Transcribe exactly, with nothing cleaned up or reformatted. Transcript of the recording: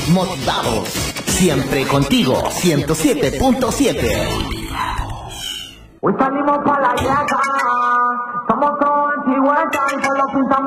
motivados, siempre contigo, ciento siete punto siete. Hoy salimos para la guerra, somos todos antigüedad y solo pintamos